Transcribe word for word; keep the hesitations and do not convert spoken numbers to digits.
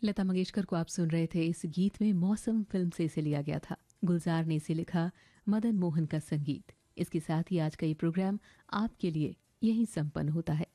लता मंगेशकर को आप सुन रहे थे। इस गीत में मौसम फिल्म से इसे लिया गया था। गुलजार ने इसे लिखा, मदन मोहन का संगीत। इसके साथ ही आज का ये प्रोग्राम आपके लिए यहीं संपन्न होता है।